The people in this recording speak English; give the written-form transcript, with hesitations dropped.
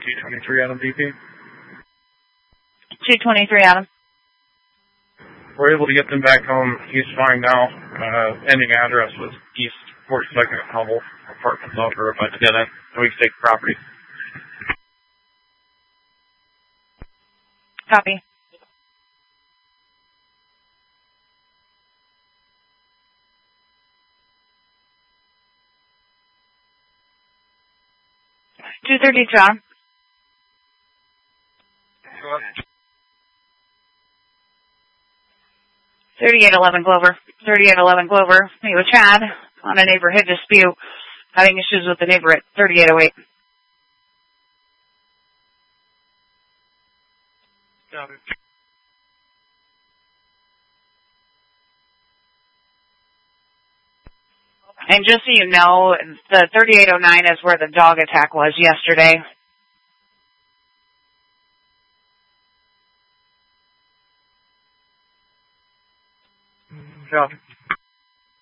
223 Adam VP. 223 Adam. We're able to get them back home. He's fine now. Ending address was East 42nd Hubble, apartment over by the dead end. And we can take the property. Copy. $232 Adam. 3811 Glover. 3811 Glover. Meet with Chad on a neighborhood dispute. Having issues with the neighbor at 3808. Got it. And just so you know, the 3809 is where the dog attack was yesterday. Copy.